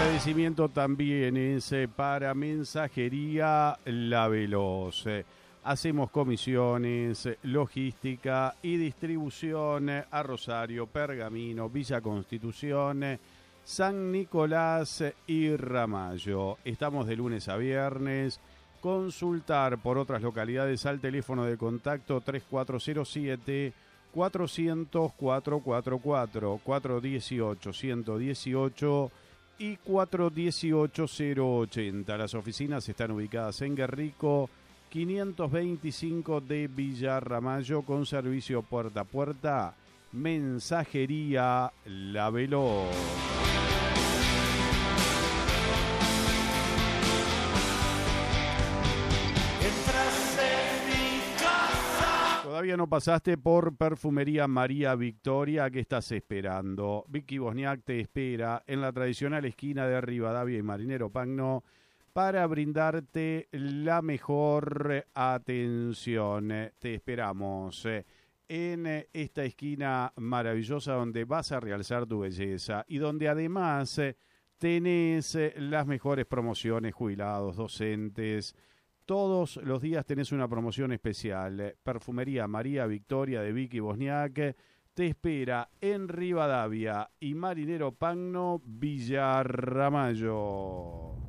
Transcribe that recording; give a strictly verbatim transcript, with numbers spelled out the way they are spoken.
agradecimiento también es eh, para Mensajería La Veloz. Eh, Hacemos comisiones, eh, logística y distribución eh, a Rosario, Pergamino, Villa Constitución, eh, San Nicolás eh, y Ramallo. Estamos de lunes a viernes. Consultar por otras localidades al teléfono de contacto tres cuatro cero siete, cuatrocientos, cuatrocientos cuarenta y cuatro, cuatrocientos dieciocho, ciento dieciocho y cuatrocientos dieciocho, cero ochenta. Las oficinas están ubicadas en Guerrico quinientos veinticinco de Villa Ramallo, con servicio puerta a puerta. Mensajería La Veloz. Todavía no pasaste por Perfumería María Victoria. ¿Qué estás esperando? Vicky Bosniak te espera en la tradicional esquina de Rivadavia y Marinero Pagno para brindarte la mejor atención. Te esperamos en esta esquina maravillosa donde vas a realzar tu belleza y donde además tenés las mejores promociones, jubilados, docentes. Todos los días tenés una promoción especial. Perfumería María Victoria de Vicky Bosniak te espera en Rivadavia y Marinero Pagno, Villa Ramallo.